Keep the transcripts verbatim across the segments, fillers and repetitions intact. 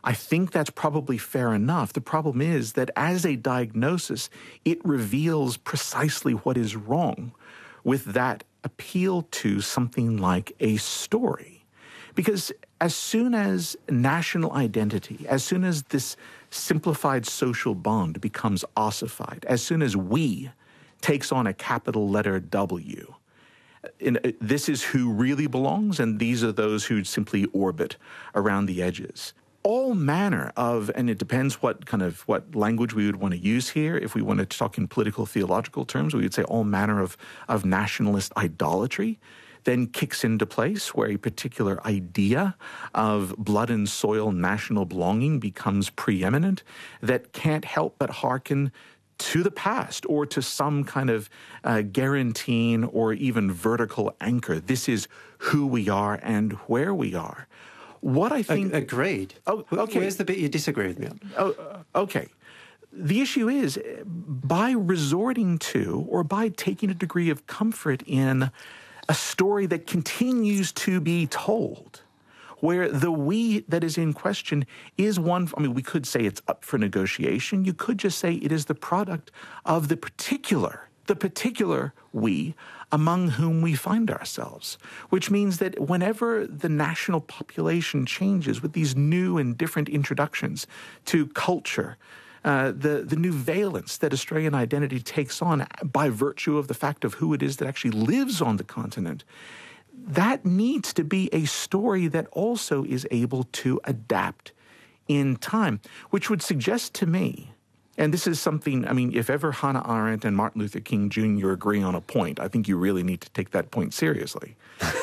I think that's probably fair enough. The problem is that as a diagnosis, it reveals precisely what is wrong with that appeal to something like a story. Because as soon as national identity, as soon as this simplified social bond becomes ossified, as soon as we takes on a capital letter W, in, uh, this is who really belongs, and these are those who simply orbit around the edges. All manner of, and it depends what kind of, what language we would want to use here. If we want to talk in political theological terms, we would say all manner of, of nationalist idolatry then kicks into place, where a particular idea of blood and soil national belonging becomes preeminent, that can't help but hearken to the past or to some kind of uh, guaranteeing or even vertical anchor. This is who we are and where we are. What I think... Agreed. Oh, okay. Where's the bit you disagree with me on? Oh, okay. The issue is, by resorting to or by taking a degree of comfort in a story that continues to be told, where the we that is in question is one, I mean, we could say it's up for negotiation. You could just say it is the product of the particular, the particular we among whom we find ourselves, which means that whenever the national population changes with these new and different introductions to culture, Uh, the, the new valence that Australian identity takes on by virtue of the fact of who it is that actually lives on the continent, that needs to be a story that also is able to adapt in time, which would suggest to me, and this is something, I mean, if ever Hannah Arendt and Martin Luther King Junior agree on a point, I think you really need to take that point seriously.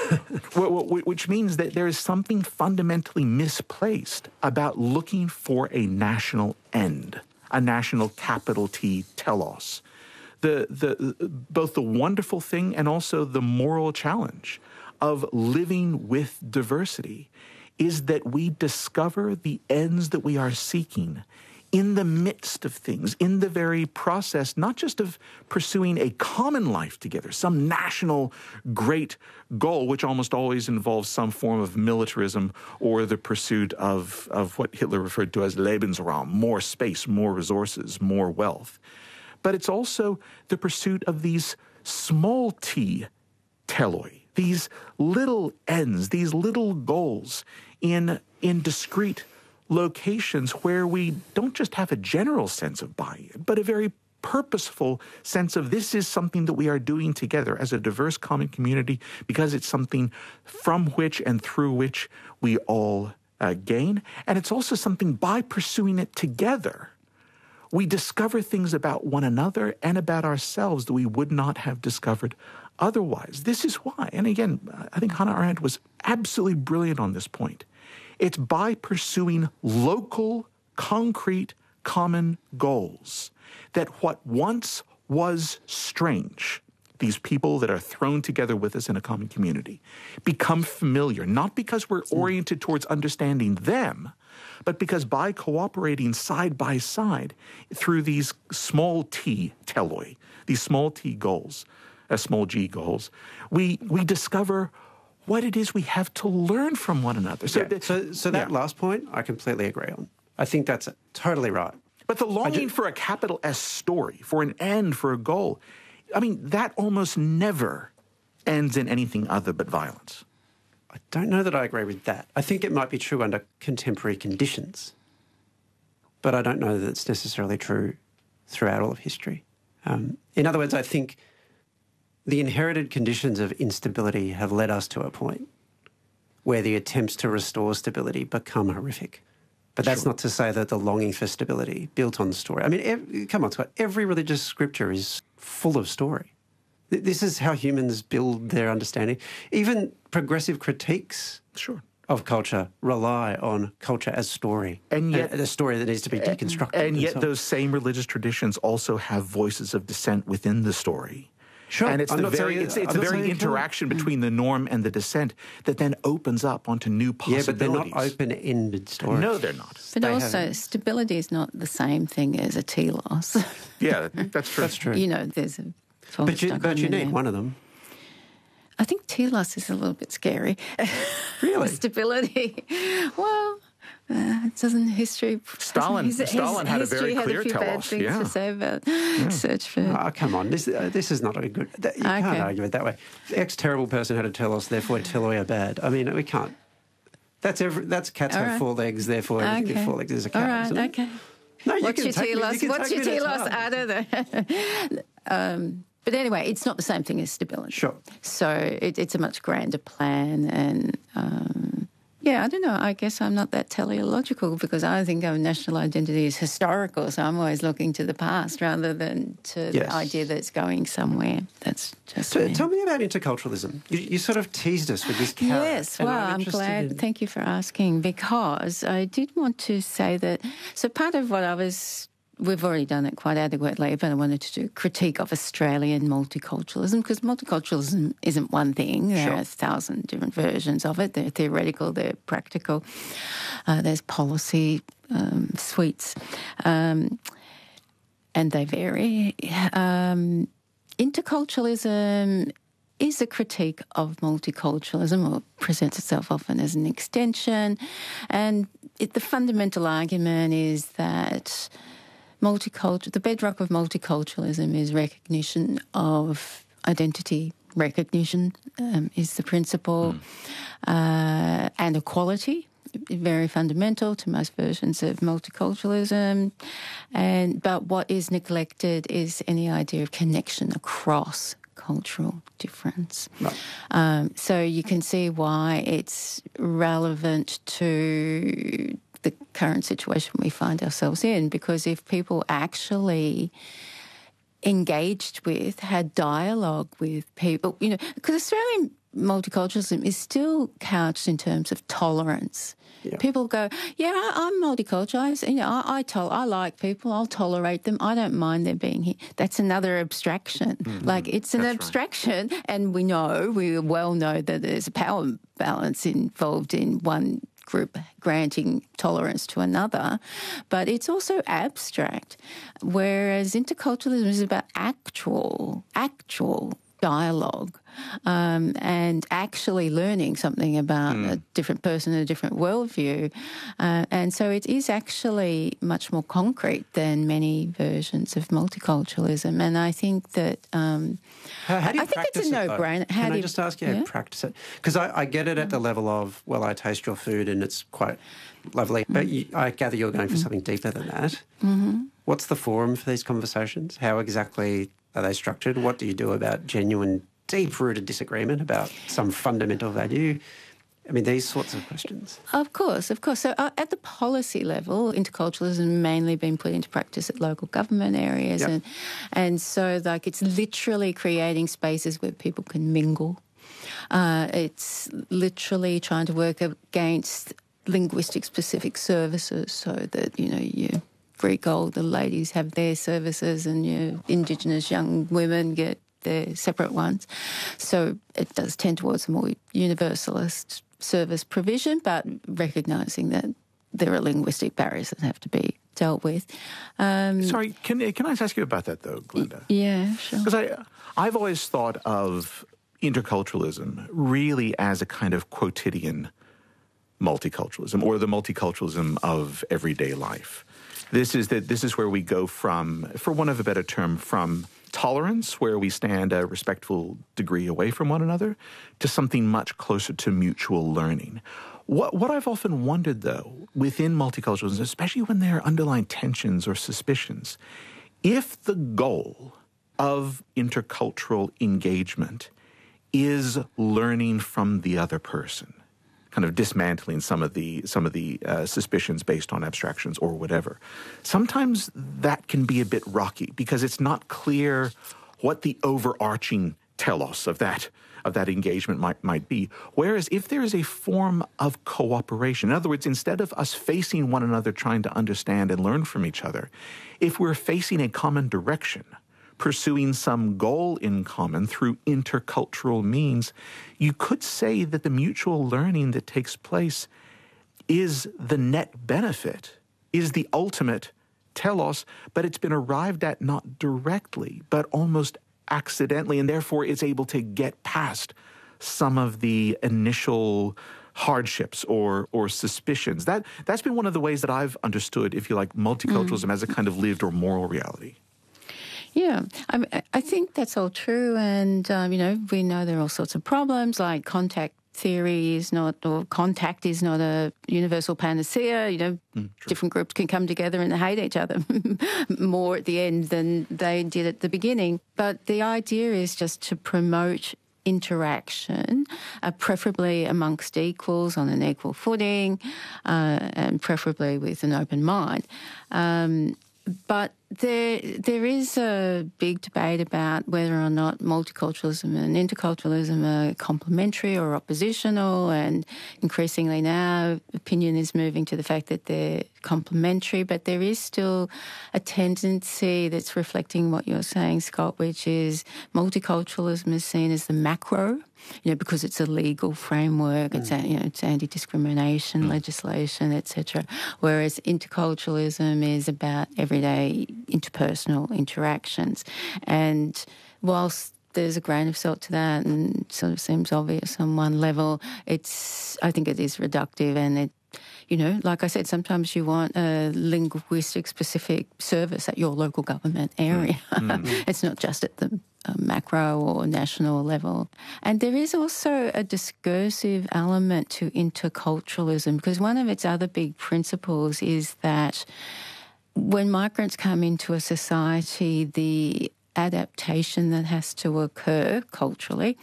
Which means that there is something fundamentally misplaced about looking for a national end, a national capital T telos. The, the, both the wonderful thing and also the moral challenge of living with diversity is that we discover the ends that we are seeking in the midst of things, in the very process, not just of pursuing a common life together, some national great goal, which almost always involves some form of militarism or the pursuit of, of what Hitler referred to as Lebensraum, more space, more resources, more wealth. But it's also the pursuit of these small t teloi, these little ends, these little goals in, in discrete locations where we don't just have a general sense of buy-in, but a very purposeful sense of this is something that we are doing together as a diverse common community because it's something from which and through which we all uh, gain. And it's also something by pursuing it together, we discover things about one another and about ourselves that we would not have discovered otherwise. This is why, and again, I think Hannah Arendt was absolutely brilliant on this point. It's by pursuing local, concrete, common goals that what once was strange, these people that are thrown together with us in a common community, become familiar, not because we're oriented towards understanding them, but because by cooperating side by side through these small t teloi, these small t goals, uh, small g goals, we, we discover what it is we have to learn from one another. So, yeah, so, so that yeah. last point, I completely agree on. I think that's totally right. But the longing just, for a capital S story, for an end, for a goal, I mean, that almost never ends in anything other but violence. I don't know that I agree with that. I think it might be true under contemporary conditions, but I don't know that it's necessarily true throughout all of history. Um, in other words, I think the inherited conditions of instability have led us to a point where the attempts to restore stability become horrific. But that's sure. not to say that the longing for stability built on the story. I mean, every, come on, Scott, every religious scripture is full of story. This is how humans build their understanding. Even progressive critiques sure. of culture rely on culture as story, and yet a story that needs to be deconstructed. And, and yet and so those same religious traditions also have voices of dissent within the story. Sure. And it's I'm the not very, saying, it's, it's the very interaction between the norm and the dissent that then opens up onto new possibilities. Yeah, but they're not open-ended stories. No, they're not. But they also, haven't. stability is not the same thing as a telos. Yeah, that's true. That's true. You know, there's a... But you, but you need one of them. I think telos is a little bit scary. Really? Stability. Well, uh, uh, doesn't history... Stalin, his, Stalin his, had a very had clear a few bad telos. things Yeah. to say about yeah. search for... Oh, come on. This uh, this is not a good... That, you Okay. can't argue it that way. The ex-terrible person had a telos, therefore telos are bad. I mean, we can't... That's every, that's cats All have right. four legs, therefore everything Okay. with four legs is a cat. All right, isn't it? okay. No, you What's can your take me- you telos? can What's take your me to telos task. out of the... um, but anyway, it's not the same thing as stability. Sure. So it, it's a much grander plan and... Um, yeah, I don't know. I guess I'm not that teleological because I think our national identity is historical, so I'm always looking to the past rather than to Yes. the idea that it's going somewhere. That's just So, me. tell me about interculturalism. You, you sort of teased us with this carrot. Yes, and well, I'm I'm interested glad. in- Thank you for asking because I did want to say that. So part of what I was, we've already done it quite adequately, but I wanted to do critique of Australian multiculturalism because multiculturalism isn't one thing. There Sure. are a thousand different versions of it. They're theoretical, they're practical. Uh, there's policy um, suites, um, and they vary. Um, interculturalism is a critique of multiculturalism or presents itself often as an extension. And it, the fundamental argument is that multicultural, the bedrock of multiculturalism is recognition of identity. Recognition um, is the principle, mm. uh, and equality. Very fundamental to most versions of multiculturalism. And but what is neglected is any idea of connection across cultural difference. Right. Um, so you can see why it's relevant to the current situation we find ourselves in, because if people actually engaged with, had dialogue with people, you know, because Australian multiculturalism is still couched in terms of tolerance. Yeah. People go, yeah, I, I'm multicultural. I, you know, I, I, tol- I like people. I'll tolerate them. I don't mind them being here. That's another abstraction. Mm-hmm. Like it's an That's abstraction, right. And we know, we well know that there's a power balance involved in one group granting tolerance to another, but it's also abstract, whereas interculturalism is about actual, actual dialogue um, and actually learning something about mm. a different person and a different worldview. Uh, and so it is actually much more concrete than many versions of multiculturalism. And I think that... Um, how, how do you I think it's a no-brainer. How Can do I you, just ask you how yeah? to practice it? Because I, I get it at the level of, well, I taste your food and it's quite lovely, but you, I gather you're going for something deeper than that. Mm-hmm. What's the forum for these conversations? How exactly are they structured? What do you do about genuine, deep-rooted disagreement about some fundamental value? I mean, these sorts of questions. Of course, of course. So uh, at the policy level, interculturalism has mainly been put into practice at local government areas. Yep. And, and so, like, it's literally creating spaces where people can mingle. Uh, it's literally trying to work against linguistic-specific services so that, you know, you Greek older ladies have their services and your Indigenous young women get their separate ones. So it does tend towards a more universalist service provision, but recognising that there are linguistic barriers that have to be dealt with. Um, Sorry, can can I just ask you about that though, Glenda? Yeah, sure. Because I I've always thought of interculturalism really as a kind of quotidian multiculturalism, or the multiculturalism of everyday life. This is that this is where we go from, for want of a better term, from tolerance, where we stand a respectful degree away from one another, to something much closer to mutual learning. What, what I've often wondered, though, within multiculturalism, especially when there are underlying tensions or suspicions, if the goal of intercultural engagement is learning from the other person, kind of dismantling some of the some of the uh, suspicions based on abstractions or whatever. Sometimes that can be a bit rocky because it's not clear what the overarching telos of that of that engagement might might be. Whereas if there is a form of cooperation, in other words, instead of us facing one another trying to understand and learn from each other, if we're facing a common direction, pursuing some goal in common through intercultural means, you could say that the mutual learning that takes place is the net benefit, is the ultimate telos, but it's been arrived at not directly, but almost accidentally, and therefore it's able to get past some of the initial hardships or or suspicions. That that's been one of the ways that I've understood, if you like, multiculturalism mm. as a kind of lived or moral reality. Yeah, I, mean, I think that's all true, and um, you know, we know there are all sorts of problems like contact theory is not, or contact is not a universal panacea. You know, mm, different groups can come together and hate each other more at the end than they did at the beginning. But the idea is just to promote interaction, uh, preferably amongst equals on an equal footing, uh, and preferably with an open mind. Um, but there, there is a big debate about whether or not multiculturalism and interculturalism are complementary or oppositional, and increasingly now opinion is moving to the fact that they're complementary, but there is still a tendency that's reflecting what you're saying, Scott, which is multiculturalism is seen as the macro, you know, because it's a legal framework, mm. it's, you know, it's anti-discrimination mm. legislation, et cetera, whereas interculturalism is about everyday interpersonal interactions. And whilst there's a grain of salt to that and it sort of seems obvious on one level, it's, I think it is reductive, and it, you know, like I said, sometimes you want a linguistic-specific service at your local government area. Mm. It's not just at the uh, macro or national level. And there is also a discursive element to interculturalism, because one of its other big principles is that when migrants come into a society, the adaptation that has to occur culturally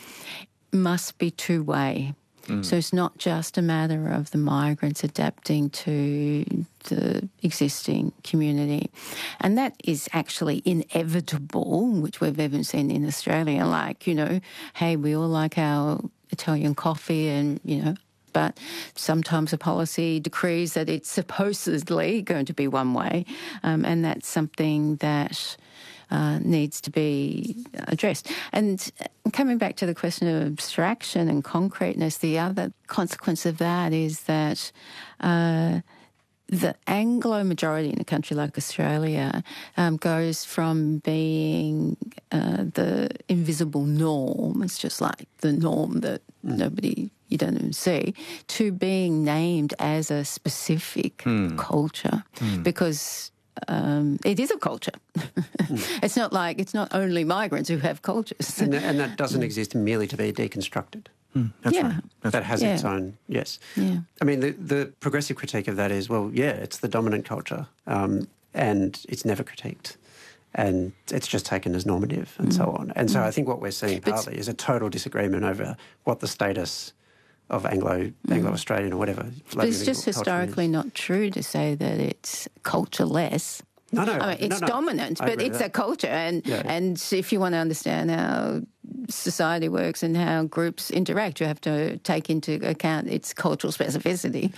must be two-way. Mm. So it's not just a matter of the migrants adapting to the existing community. And that is actually inevitable, which we've even seen in Australia. Like, you know, hey, we all like our Italian coffee and, you know, but sometimes a policy decrees that it's supposedly going to be one way, um, and that's something that uh, needs to be addressed. And coming back to the question of abstraction and concreteness, the other consequence of that is that uh, the Anglo majority in a country like Australia um, goes from being uh, the invisible norm, it's just like the norm that mm. nobody, you don't even see, to being named as a specific mm. culture mm. because um, it is a culture. mm. It's not like, it's not only migrants who have cultures. And, and that doesn't exist merely to be deconstructed. Mm, that's yeah. right. That's that has yeah. its own, yes. Yeah. I mean, the, the progressive critique of that is, well, yeah, it's the dominant culture um, and it's never critiqued and it's just taken as normative and mm. so on. And so mm. I think what we're seeing partly but, is a total disagreement over what the status of Anglo, mm. Anglo-Australian or whatever. But it's just historically is. Not true to say that it's cultureless. No, no. I mean, it's no, no. dominant, but it's a culture. And yeah. and if you want to understand how society works and how groups interact, you have to take into account its cultural specificity.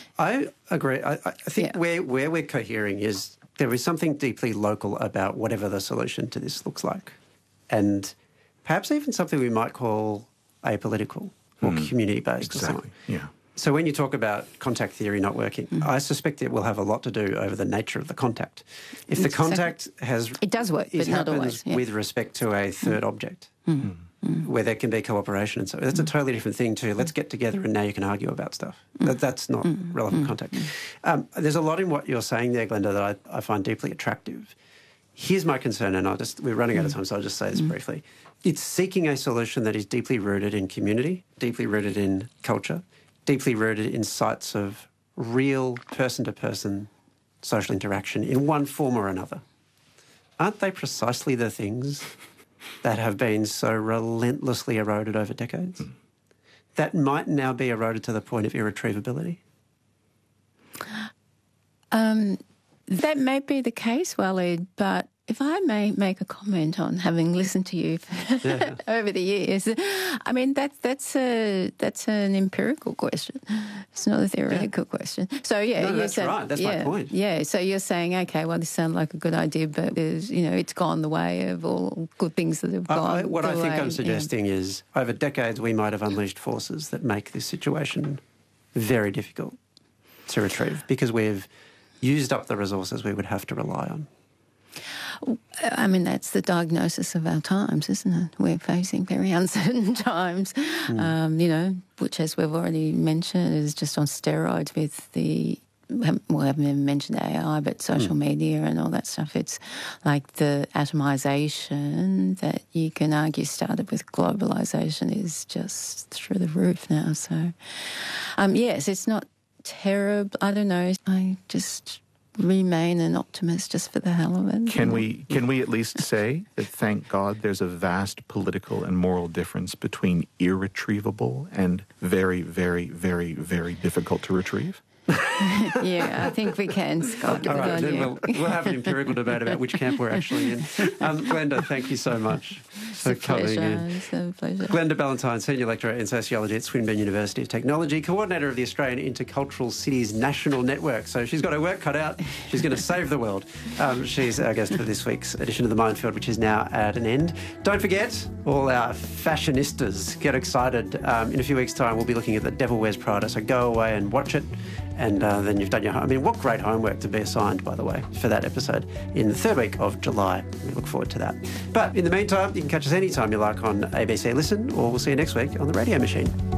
I agree. I, I think yeah. where, where we're cohering is there is something deeply local about whatever the solution to this looks like. And perhaps even something we might call apolitical or mm. community-based exactly. or something. Yeah. So when you talk about contact theory not working, mm. I suspect it will have a lot to do over the nature of the contact. If the contact has... It does work, it but not always. Yeah. with respect to a third mm. object, mm. Mm. where there can be cooperation and so that's mm. a totally different thing to let's get together and now you can argue about stuff. Mm. That, that's not mm. relevant mm. contact. Um, there's a lot in what you're saying there, Glenda, that I, I find deeply attractive. Here's my concern, and I'll just, we're running out of time, so I'll just say this mm. briefly. It's seeking a solution that is deeply rooted in community, deeply rooted in culture, deeply rooted in sites of real person-to-person social interaction in one form or another. Aren't they precisely the things that have been so relentlessly eroded over decades? Mm. That might now be eroded to the point of irretrievability? Um, that may be the case, Walid, but if I may make a comment on having listened to you yeah. over the years, I mean, that's that's a that's an empirical question. It's not a theoretical yeah. question. So yeah, no, you're that's saying, right. That's yeah, my point. Yeah. So you're saying, okay, well, this sounds like a good idea, but there's, you know, it's gone the way of all good things that have gone. I, what I think way, I'm suggesting yeah. is, over decades, we might have unleashed forces that make this situation very difficult to retrieve because we've used up the resources we would have to rely on. I mean, that's the diagnosis of our times, isn't it? We're facing very uncertain times, mm. um, you know, which, as we've already mentioned, is just on steroids with the, well, I haven't even mentioned A I, but social mm. media and all that stuff. It's like the atomisation that you can argue started with globalisation is just through the roof now. So, um, yes, it's not terrible. I don't know. I just remain an optimist just for the hell of it. Can we can we at least say that, thank God, there's a vast political and moral difference between irretrievable and very, very, very, very difficult to retrieve? Yeah, I think we can, Scott. All right, then we'll, we'll have an empirical debate about which camp we're actually in. Um, Glenda, thank you so much for it's a coming pleasure. in. It's a pleasure. Glenda Ballantyne, Senior Lecturer in Sociology at Swinburne University of Technology, Coordinator of the Australian Intercultural Cities National Network. So she's got her work cut out. She's going to save the world. Um, she's our guest for this week's edition of The Minefield, which is now at an end. Don't forget, all our fashionistas, get excited. Um, in a few weeks' time, we'll be looking at The Devil Wears Prada, so go away and watch it. And uh, then you've done your home. I mean, what great homework to be assigned, by the way, for that episode in the third week of July. We look forward to that. But in the meantime, you can catch us anytime you like on A B C Listen, or we'll see you next week on The Radio Machine.